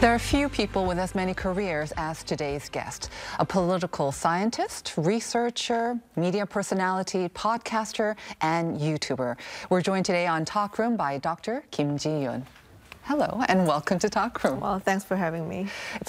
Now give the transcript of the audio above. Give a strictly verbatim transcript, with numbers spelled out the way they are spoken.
There are few people with as many careers as today's guest. A political scientist, researcher, media personality, podcaster, and YouTuber. We're joined today on Talk Room by Doctor Kim Ji-yoon. Hello, and welcome to Talk Room. Well, thanks for having me. It's